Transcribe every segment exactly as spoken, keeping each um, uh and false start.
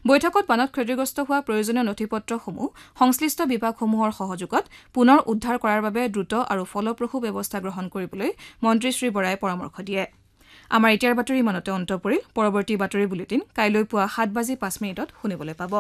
বৈঠকত বানত ক্ষতিগ্ৰস্ত হোৱা প্ৰয়োজনীয় নথিপত্ৰসমূহ সংশ্লিষ্ট বিভাগসমূহৰ সহযোগত পুনৰ উদ্ধাৰ কৰাৰ বাবে দ্ৰুত আৰু ফলপ্ৰসূ ব্যৱস্থা গ্ৰহণ কৰিবলৈ মন্ত্ৰী শ্ৰী বৰাই পৰামৰ্শ দিয়ে। আমাৰ এতিয়াৰ বাতৰি ইমানতে অন্ত পৰিল। পৰৱৰ্তী বাতৰি বুলেটিন কাইলৈ পুৱা সাত বাজি পাঁচ মিনিটত শুনিবলৈ পাব।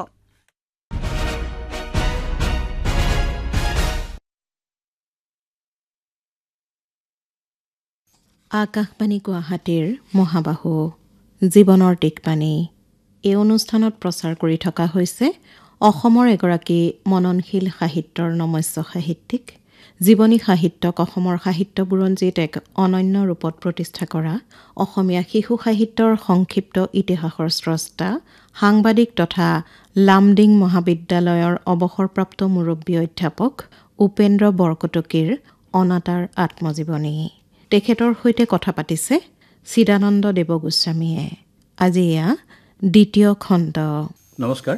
আকাশবাণী গুৱাহাটীৰ মহাবাহু জীৱনৰ টিকবাণী এই অনুষ্ঠানত প্ৰচাৰ কৰি থকা হৈছে অসমৰ এগৰাকী মননশীল সাহিত্যৰ নমস্য সাহিত্যিক, জীৱনী সাহিত্যক অসমৰ সাহিত্য বুৰঞ্জীত এক অনন্য ৰূপত প্ৰতিষ্ঠা কৰা অসমীয়া শিশু সাহিত্যৰ সংক্ষিপ্ত ইতিহাসৰ স্ৰষ্টা, সাংবাদিক তথা লামডিং মহাবিদ্যালয়ৰ অৱসৰপ্ৰাপ্ত মুৰব্বী অধ্যাপক উপেন্দ্ৰ বৰকটকীৰ অনাতাঁৰ আত্মজীৱনী। তেখেতৰ সৈতে কথা পাতিছে চিদানন্দ দেৱগোস্বামীয়ে। আজি এয়া দ্বিতীয় খণ্ড। নমস্কাৰ।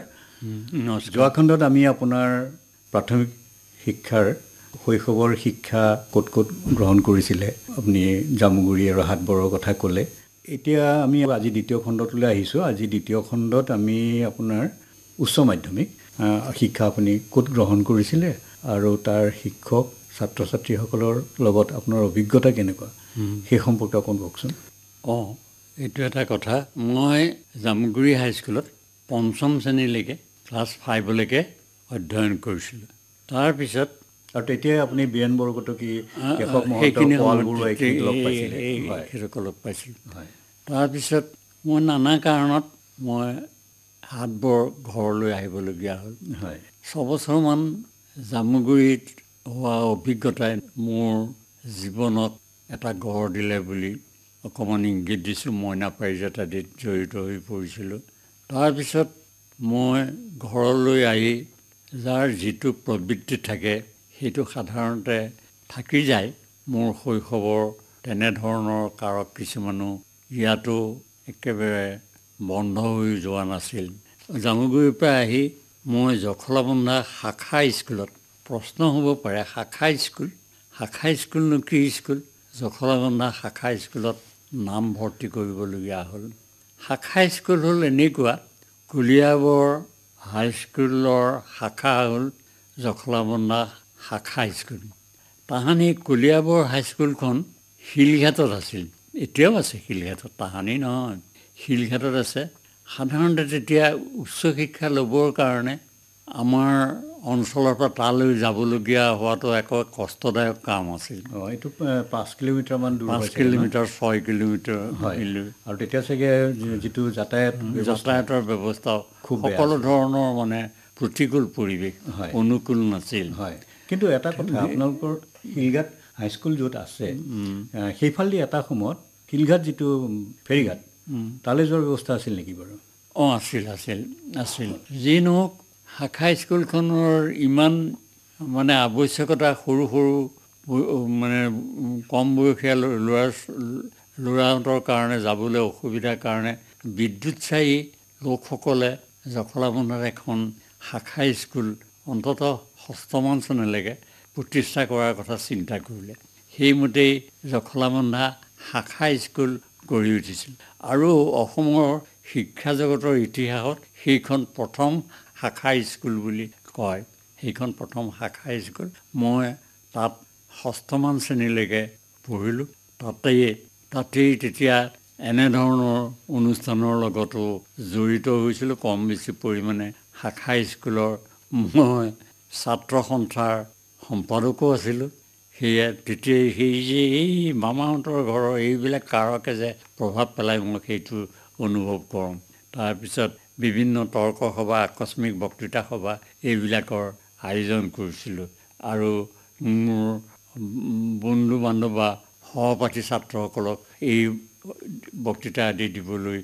যোৱা খণ্ডত আমি আপোনাৰ প্ৰাথমিক শিক্ষাৰ শৈশৱৰ শিক্ষা ক'ত ক'ত গ্ৰহণ কৰিছিলে আপুনি জামুগুৰি আৰু হাটবৰৰ কথা ক'লে। এতিয়া আমি আজি দ্বিতীয় খণ্ডটোলৈ আহিছোঁ। আজি দ্বিতীয় খণ্ডত আমি আপোনাৰ উচ্চ মাধ্যমিক শিক্ষা আপুনি ক'ত গ্ৰহণ কৰিছিলে আৰু তাৰ শিক্ষক ছাত্ৰ ছাত্ৰীসকলৰ লগত আপোনাৰ অভিজ্ঞতা কেনেকুৱা সেই সম্পৰ্কে অকণ কওকচোন। অঁ, এইটো এটা কথা। মই জামুগুৰি হাইস্কুলত পঞ্চম শ্ৰেণীলৈকে ক্লাছ ফাইভলৈকে অধ্যয়ন কৰিছিলোঁ। তাৰপিছত আৰু তেতিয়াই আপুনি বীৰেণ বৰকটকী, কেশৱ মহন্ত, সেইখিনি পোৱাল বৰুৱা এইখিনি লগ পাইছিলে। সেইটোকে লগ পাইছিলোঁ। তাৰপিছত মই নানা কাৰণত মই হাটবৰ ঘৰলৈ আহিবলগীয়া হ'ল। হয়, ছবছৰমান জামুগুৰিত হোৱা অভিজ্ঞতাই মোৰ জীৱনত এটা গঢ় দিলে বুলি অকণমান ইংগিত দিছোঁ। মইনা পাৰিজাত আদিত জড়িত হৈ পৰিছিলোঁ। তাৰপিছত মই ঘৰলৈ আহি যাৰ যিটো প্ৰবৃত্তি থাকে সেইটো সাধাৰণতে থাকি যায়। মোৰ শৈশৱৰ তেনেধৰণৰ কাৰক কিছুমানো ইয়াতো একেবাৰে বন্ধ হৈ যোৱা নাছিল। জামুগুৰিৰ পৰা আহি মই জখলাবন্ধা শাখা স্কুলত, প্ৰশ্ন হ'ব পাৰে শাখা স্কুল শাখা স্কুলনো কি স্কুল, জখলাবন্ধা শাখা স্কুলত নাম ভৰ্তি কৰিবলগীয়া হ'ল। শাখা স্কুল হ'ল এনেকুৱা, কলিয়াবৰ হাইস্কুলৰ শাখা হ'ল জখলাবন্ধা শাখা স্কুল। তাহানি কলিয়াবৰ হাইস্কুলখন শিলঘাটত আছিল, এতিয়াও আছে শিলঘাটত, তাহানি নহয়, শিলঘাটত আছে। সাধাৰণতে তেতিয়া উচ্চ শিক্ষা ল'বৰ কাৰণে আমাৰ অঞ্চলৰ পৰা তালৈ যাবলগীয়া হোৱাটো এক কষ্টদায়ক কাম আছিল। অঁ, এইটো পাঁচ কিলোমিটাৰমান দূৰ, পাঁচ কিলোমিটাৰ ছয় কিলোমিটাৰ হয়। আৰু তেতিয়া চাগে যিটো যাতায়াত যাতায়াতৰ ব্যৱস্থা খুব সকলো ধৰণৰ মানে প্ৰতিকূল পৰিৱেশ, অনুকূল নাছিল। হয়, কিন্তু এটা কথা, আপোনালোকৰ শিলঘাট হাইস্কুল য'ত আছে সেইফালেদি এটা সময়ত শিলঘাট যিটো ফেৰীঘাট তালৈ যোৱাৰ ব্যৱস্থা আছিল নেকি বাৰু? অঁ, আছিল আছিল আছিল যি নহওক শাখা স্কুলখনৰ ইমান মানে আৱশ্যকতা, সৰু সৰু মানে কম বয়সীয়া ল'ৰা ল'ৰাহঁতৰ কাৰণে যাবলৈ অসুবিধাৰ কাৰণে বিদ্যুৎচাহী লোকসকলে জখলাবন্ধাত এখন শাখা স্কুল অন্ততঃ ষষ্ঠমান শ্ৰেণীলৈকে প্ৰতিষ্ঠা কৰাৰ কথা চিন্তা কৰিলে। সেইমতেই জখলাবন্ধা শাখা স্কুল গঢ়ি উঠিছিল। আৰু অসমৰ শিক্ষা জগতৰ ইতিহাসত সেইখন প্ৰথম শাখা স্কুল বুলি কয়। সেইখন প্ৰথম শাখা স্কুল। মই তাত ষষ্ঠমান শ্ৰেণীলৈকে পঢ়িলোঁ। তাতেই তাতেই তেতিয়া এনেধৰণৰ অনুষ্ঠানৰ লগতো জড়িত হৈছিলোঁ কম বেছি পৰিমাণে। শাখা স্কুলৰ মই ছাত্ৰ সন্থাৰ সম্পাদকো আছিলোঁ। সেয়া তেতিয়াই সেই যে এই মামাহঁতৰ ঘৰৰ এইবিলাক কাৰকে যে প্ৰভাৱ পেলাই মই সেইটো অনুভৱ কৰোঁ। তাৰপিছত বিভিন্ন তৰ্ক সভা, আকস্মিক বক্তৃতা সভা এইবিলাকৰ আয়োজন কৰিছিলোঁ। আৰু মোৰ বন্ধু বান্ধৱ বা সহপাঠী ছাত্ৰসকলক এই বক্তৃতা আদি দিবলৈ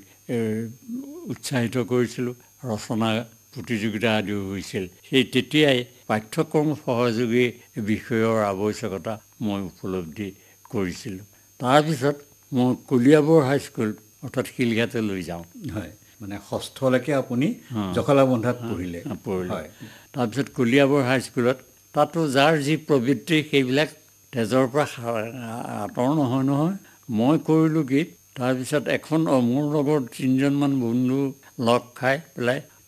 উৎসাহিত কৰিছিলোঁ। ৰচনা প্ৰতিযোগিতা আদিও হৈছিল। সেই তেতিয়াই পাঠ্যক্ৰম সহযোগী বিষয়ৰ আৱশ্যকতা মই উপলব্ধি কৰিছিলোঁ। তাৰপিছত মই কলিয়াবৰ হাইস্কুল অৰ্থাৎ শিলঘাটলৈ যাওঁ। হয়, মানে ষষ্ঠলৈকে আপুনি জখলাবন্ধাত পঢ়িলে। পঢ়িলে। তাৰপিছত কলিয়াবৰ হাইস্কুলত তাতো যাৰ যি প্ৰবৃত্তি সেইবিলাক তেজৰ পৰা আঁতৰ নহয় নহয়। মই কৰিলোঁ কি, তাৰপিছত এখন মোৰ লগত তিনিজনমান বন্ধু লগ খাই পেলাই